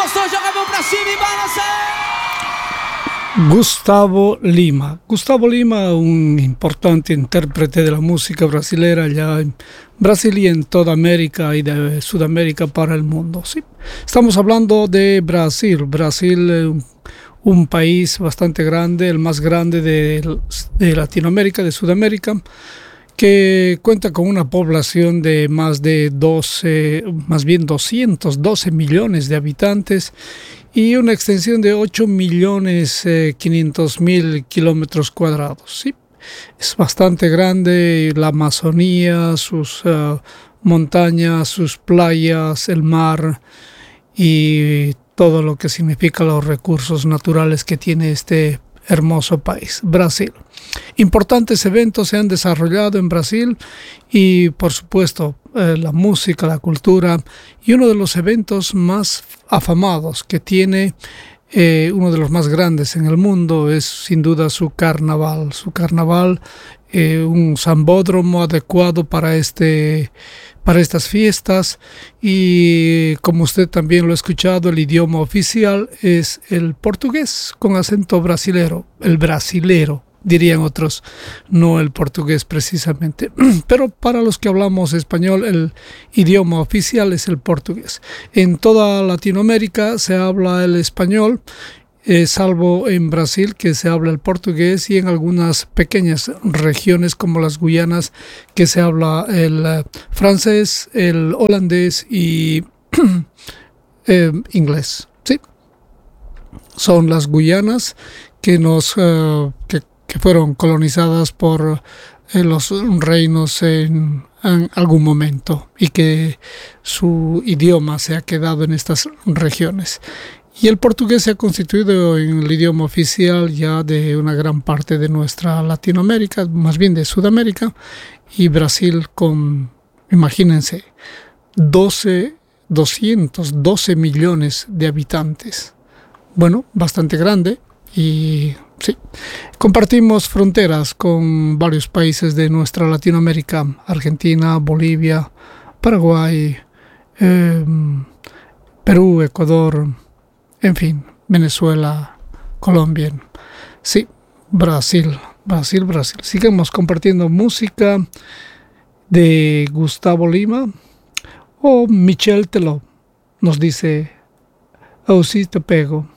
Nós jogamos pra cima e balança. Gustavo Lima. Gustavo Lima, un importante intérprete de la música brasilera allá en Brasil y en toda América y de Sudamérica para el mundo. Sí. Estamos hablando de Brasil. Brasil, un país bastante grande, el más grande de Latinoamérica, de Sudamérica, que cuenta con una población de más de 212 millones de habitantes y una extensión de 8.500.000 kilómetros cuadrados. Sí, es bastante grande, la Amazonía, sus montañas, sus playas, el mar y todo lo que significa los recursos naturales que tiene este hermoso país, Brasil. Importantes eventos se han desarrollado en Brasil y, por supuesto, la música, la cultura, y uno de los eventos más afamados que tiene, uno de los más grandes en el mundo, es sin duda su carnaval. Su carnaval, un sambódromo adecuado para estas fiestas, y como usted también lo ha escuchado, el idioma oficial es el portugués con acento brasilero, el brasilero, dirían otros, no el portugués precisamente. Pero para los que hablamos español, el idioma oficial es el portugués. En toda Latinoamérica se habla el español, salvo en Brasil, que se habla el portugués, y en algunas pequeñas regiones como las Guyanas, que se habla el francés, el holandés y inglés. Sí, son las Guyanas que que fueron colonizadas por los reinos en algún momento, y que su idioma se ha quedado en estas regiones. Y el portugués se ha constituido en el idioma oficial ya de una gran parte de nuestra Latinoamérica, más bien de Sudamérica, y Brasil con, imagínense, 212 millones de habitantes. Bueno, bastante grande, y sí, compartimos fronteras con varios países de nuestra Latinoamérica: Argentina, Bolivia, Paraguay, Perú, Ecuador, en fin, Venezuela, Colombia. Sí, Brasil. Sigamos compartiendo música de Gustavo Lima o Michel Teló. Nos dice: "Oh, sí te pego".